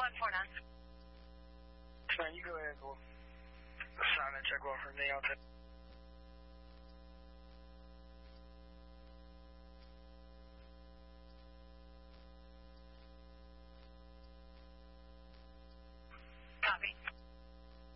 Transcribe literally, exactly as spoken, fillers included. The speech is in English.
one four nine. Fine, you go ahead, boy. Silent check one for me, I'll take